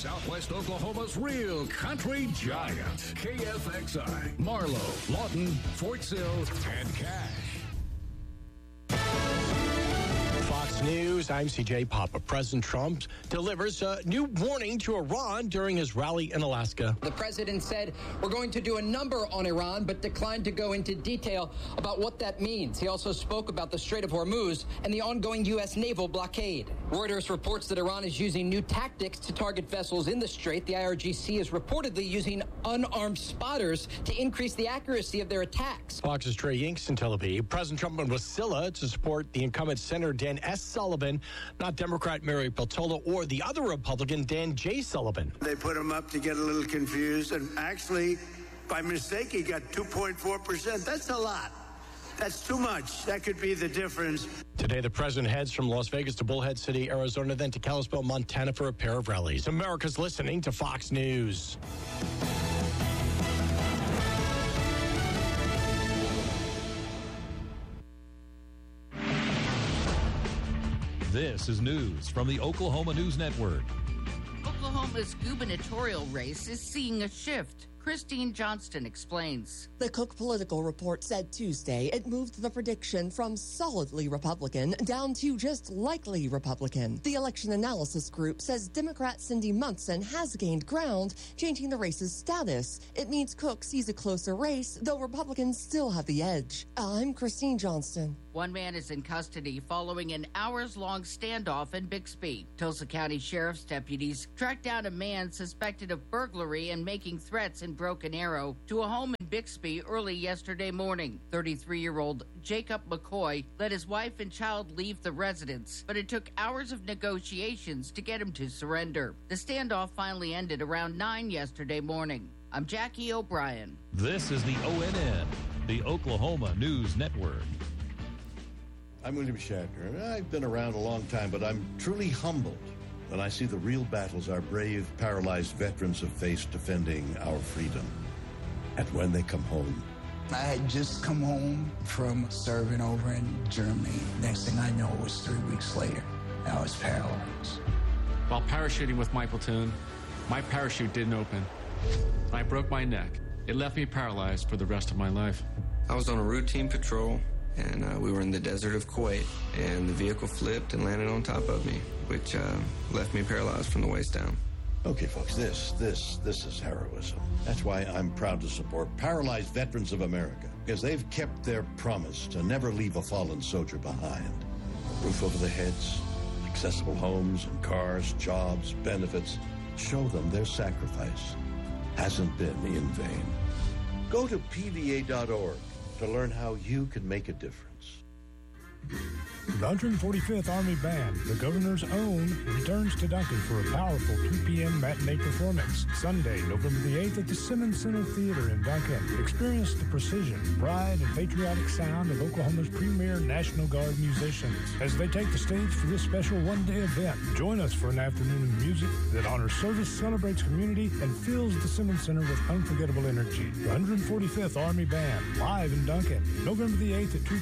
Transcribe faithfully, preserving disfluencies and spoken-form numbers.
Southwest Oklahoma's real country giant. K F X I, Marlow, Lawton, Fort Sill, and Cache. Fox News, I'm C J Papa. President Trump delivers a new warning to Iran during his rally in Alaska. The president said, we're going to do a number on Iran, but declined to go into detail about what that means. He also spoke about the Strait of Hormuz and the ongoing U S naval blockade. Reuters reports that Iran is using new tactics to target vessels in the strait. The I R G C is reportedly using unarmed spotters to increase the accuracy of their attacks. Fox's Trey Yinks in Tel Aviv. President Trump in Wasilla to support the incumbent Senator Dan S. Sullivan, not Democrat Mary Peltola or the other Republican Dan J. Sullivan. They put him up to get a little confused, and actually, by mistake, he got two point four percent. That's a lot. That's too much. That could be the difference. Today, the president heads from Las Vegas to Bullhead City, Arizona, then to Kalispell, Montana for a pair of rallies. America's listening to Fox News. This is news from the Oklahoma News Network. Oklahoma's gubernatorial race is seeing a shift. Christine Johnston explains. The Cook Political Report said Tuesday it moved the prediction from solidly Republican down to just likely Republican. The election analysis group says Democrat Cindy Munson has gained ground, changing the race's status. It means Cook sees a closer race, though Republicans still have the edge. I'm Christine Johnston. One man is in custody following an hours-long standoff in Bixby. Tulsa County Sheriff's deputies tracked down a man suspected of burglary and making threats in Broken Arrow to a home in Bixby early yesterday morning. thirty-three-year-old Jacob McCoy let his wife and child leave the residence, but it took hours of negotiations to get him to surrender. The standoff finally ended around nine yesterday morning. I'm Jackie O'Brien. This is the O N N, the Oklahoma News Network. I'm William Shatner. I've been around a long time, but I'm truly humbled when I see the real battles our brave, paralyzed veterans have faced defending our freedom. And when they come home. I had just come home from serving over in Germany. Next thing I know, it was three weeks later. I was paralyzed. While parachuting with my platoon, my parachute didn't open. I broke my neck. It left me paralyzed for the rest of my life. I was on a routine patrol, and uh, we were in the desert of Kuwait, and the vehicle flipped and landed on top of me, which uh, left me paralyzed from the waist down. Okay, folks, this, this, this is heroism. That's why I'm proud to support Paralyzed Veterans of America, because they've kept their promise to never leave a fallen soldier behind. A roof over their heads, accessible homes and cars, jobs, benefits. Show them their sacrifice hasn't been in vain. Go to P V A dot org to learn how you can make a difference. The one hundred forty-fifth Army Band, the Governor's Own, returns to Duncan for a powerful two p.m. matinee performance. Sunday, November the eighth at the Simmons Center Theater in Duncan. Experience the precision, pride, and patriotic sound of Oklahoma's premier National Guard musicians as they take the stage for this special one-day event. Join us for an afternoon of music that honors service, celebrates community, and fills the Simmons Center with unforgettable energy. The one hundred forty-fifth Army Band, live in Duncan, November the eighth at two